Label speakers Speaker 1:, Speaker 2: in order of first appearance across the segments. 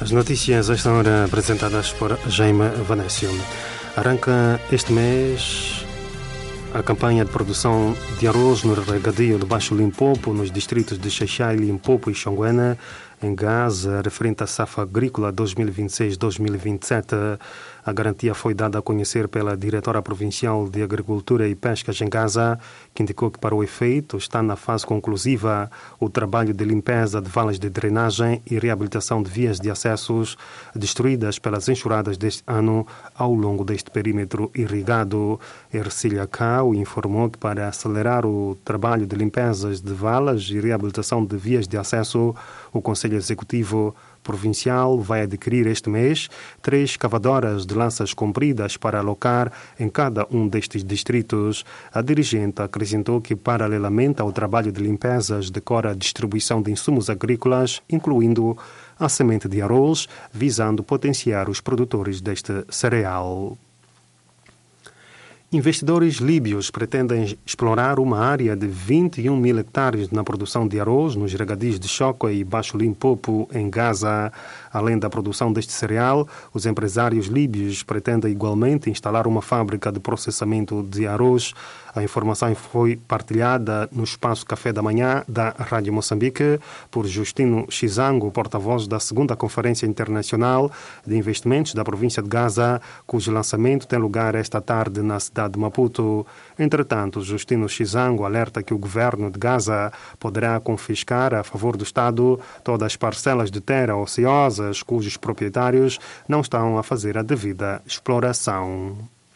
Speaker 1: As notícias a esta hora apresentadas por Jaime Vanessio. Arranca este mês a campanha de produção de arroz no regadio do Baixo Limpopo, nos distritos de Xai-Xai, Limpopo e Xanguena, em Gaza, referente à safra agrícola 2026-2027. A garantia foi dada a conhecer pela Diretora Provincial de Agricultura e Pescas em Gaza, que indicou que, para o efeito, está na fase conclusiva o trabalho de limpeza de valas de drenagem e reabilitação de vias de acessos destruídas pelas enxurradas deste ano ao longo deste perímetro irrigado. Ercília Cao informou que, para acelerar o trabalho de limpezas de valas e reabilitação de vias de acesso, o Conselho Executivo Provincial vai adquirir este mês 3 cavadoras de lanças compridas para alocar em cada um destes distritos. A dirigente acrescentou que, paralelamente ao trabalho de limpezas, decora a distribuição de insumos agrícolas, incluindo a semente de arroz, visando potenciar os produtores deste cereal. Investidores líbios pretendem explorar uma área de 21 mil hectares na produção de arroz nos regadios de Choco e Baixo Limpopo, em Gaza. Além da produção deste cereal, os empresários líbios pretendem igualmente instalar uma fábrica de processamento de arroz. A informação foi partilhada no espaço Café da Manhã da Rádio Moçambique por Justino Xizango, porta-voz da 2ª Conferência Internacional de Investimentos da província de Gaza, cujo lançamento tem lugar esta tarde na cidade de Maputo. Entretanto, Justino Xizango alerta que o governo de Gaza poderá confiscar a favor do Estado todas as parcelas de terra ociosas cujos proprietários não estão a fazer a devida exploração.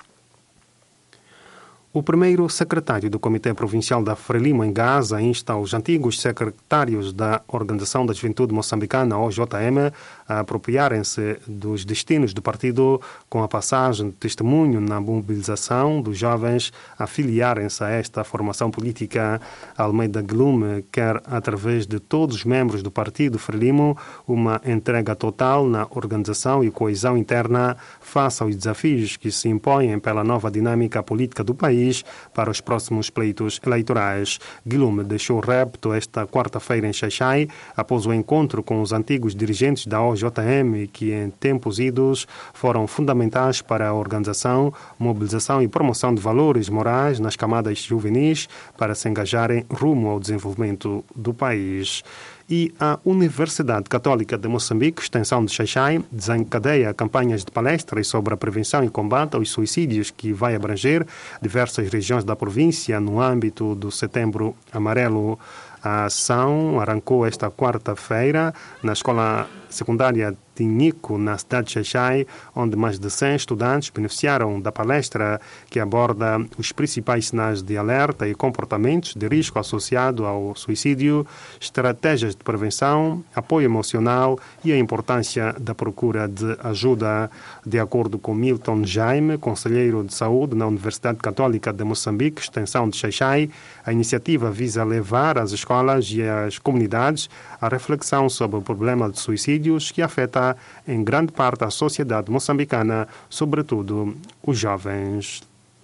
Speaker 1: O primeiro secretário do Comitê Provincial da Frelimo em Gaza insta os antigos secretários da Organização da Juventude Moçambicana, OJM, a apropriarem-se dos destinos do partido com a passagem de testemunho na mobilização dos jovens a filiarem-se a esta formação política. Almeida Glume quer, através de todos os membros do partido Frelimo, uma entrega total na organização e coesão interna face aos desafios que se impõem pela nova dinâmica política do país para os próximos pleitos eleitorais. Guilherme deixou o repto esta quarta-feira em Xai-Xai, após o encontro com os antigos dirigentes da OJM, que em tempos idos foram fundamentais para a organização, mobilização e promoção de valores morais nas camadas juvenis para se engajarem rumo ao desenvolvimento do país. E a Universidade Católica de Moçambique, extensão de Xai-Xai, desencadeia campanhas de palestras sobre a prevenção e combate aos suicídios que vai abranger diversas regiões da província no âmbito do Setembro Amarelo. A ação arrancou esta quarta-feira na Escola Secundária Tinico, na cidade de Xai-Xai, onde mais de 100 estudantes beneficiaram da palestra que aborda os principais sinais de alerta e comportamentos de risco associado ao suicídio, estratégias de prevenção, apoio emocional e a importância da procura de ajuda. De acordo com Milton Jaime, conselheiro de saúde na Universidade Católica de Moçambique, extensão de Xai-Xai, a iniciativa visa levar às escolas e às comunidades a reflexão sobre o problema de suicídios que afeta em grande parte a sociedade moçambicana, sobretudo os jovens.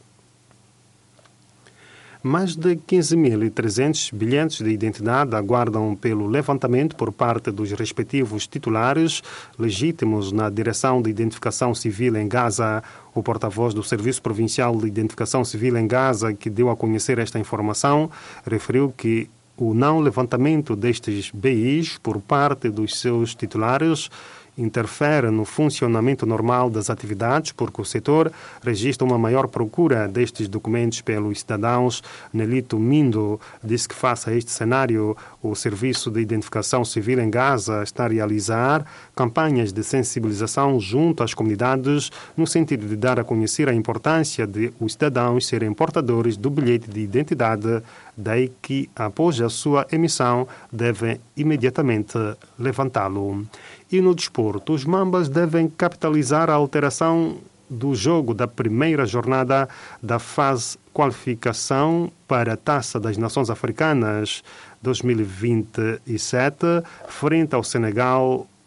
Speaker 1: Mais de 15.300 bilhetes de identidade aguardam pelo levantamento por parte dos respectivos titulares legítimos na Direção de Identificação Civil em Gaza. O porta-voz do Serviço Provincial de Identificação Civil em Gaza, que deu a conhecer esta informação, referiu que o não levantamento destes BIs por parte dos seus titulares interfere no funcionamento normal das atividades, porque o setor registra uma maior procura destes documentos pelos cidadãos. Nelito Mindo disse que, face a este cenário, o Serviço de Identificação Civil em Gaza está a realizar campanhas de sensibilização junto às comunidades, no sentido de dar a conhecer a importância de os cidadãos serem portadores do bilhete de identidade, daí que, após a sua emissão, devem imediatamente levantá-lo. E no desporto, os Mambas devem capitalizar a alteração do jogo da primeira jornada da fase qualificação para a Taça das Nações Africanas 2027, frente ao Senegal,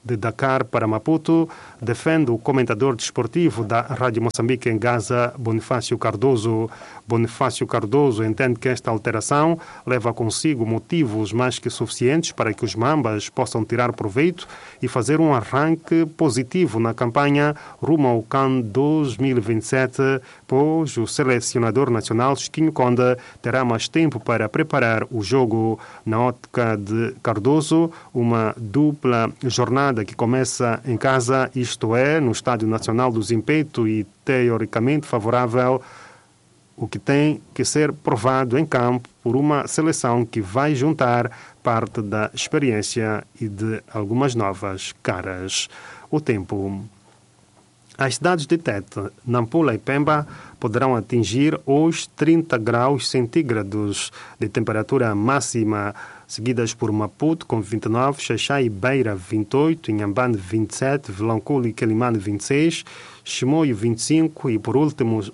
Speaker 1: de Dakar para Maputo, defende o comentador desportivo da Rádio Moçambique em Gaza, Bonifácio Cardoso. Bonifácio Cardoso entende que esta alteração leva consigo motivos mais que suficientes para que os Mambas possam tirar proveito e fazer um arranque positivo na campanha rumo ao CAN 2027, pois o selecionador nacional Chiquinho Conde terá mais tempo para preparar o jogo. Na ótica de Cardoso, uma dupla jornada que começa em casa, isto é, no Estádio Nacional do Zimpeto e teoricamente favorável, o que tem que ser provado em campo por uma seleção que vai juntar parte da experiência e de algumas novas caras. O tempo. As cidades de Tete, Nampula e Pemba poderão atingir os 30 graus centígrados de temperatura máxima, seguidas por Maputo com 29, Xaixai e Beira 28, Inhambane 27, Vilanculo e Quelimane 26, Chimoio 25 e por último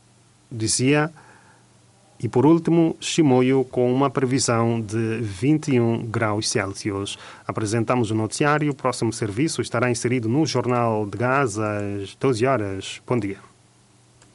Speaker 1: Chimoio com uma previsão de 21 graus Celsius. Apresentamos o noticiário. O próximo serviço estará inserido no Jornal de Gaza às 12 horas. Bom dia.